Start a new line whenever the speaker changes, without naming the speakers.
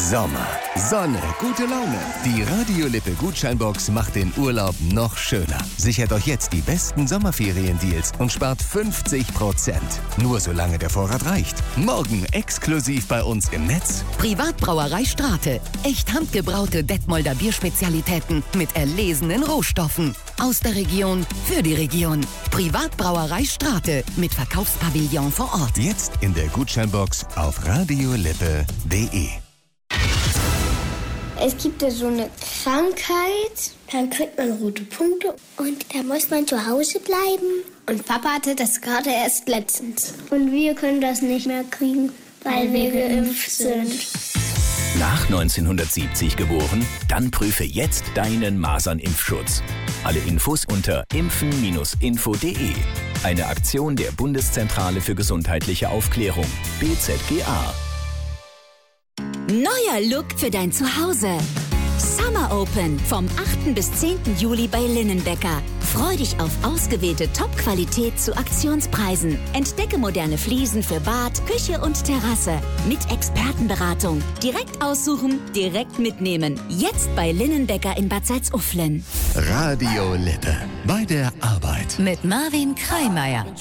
Sommer, Sonne, gute Laune. Die Radio Lippe Gutscheinbox macht den Urlaub noch schöner. Sichert euch jetzt die besten Sommerferiendeals und spart 50%. Nur solange der Vorrat reicht. Morgen exklusiv bei uns im Netz.
Privatbrauerei Strate. Echt handgebraute Detmolder Bierspezialitäten mit erlesenen Rohstoffen. Aus der Region für die Region. Privatbrauerei Strate mit Verkaufspavillon vor Ort.
Jetzt in der Gutscheinbox auf radiolippe.de.
Es gibt ja so eine Krankheit, dann kriegt man rote Punkte und da muss man zu Hause bleiben. Und Papa hatte das gerade erst letztens. Und wir können das nicht mehr kriegen, weil wir geimpft sind.
Nach 1970 geboren? Dann prüfe jetzt deinen Masernimpfschutz. Alle Infos unter impfen-info.de. Eine Aktion der Bundeszentrale für gesundheitliche Aufklärung, BZGA.
Neuer Look für dein Zuhause. Summer Open vom 8. bis 10. Juli bei Linnenbecker. Freu dich auf ausgewählte Top-Qualität zu Aktionspreisen. Entdecke moderne Fliesen für Bad, Küche und Terrasse. Mit Expertenberatung. Direkt aussuchen, direkt mitnehmen. Jetzt bei Linnenbecker in Bad Salzuflen.
Radio Lippe. Bei der Arbeit.
Mit Marvin Kreimeier.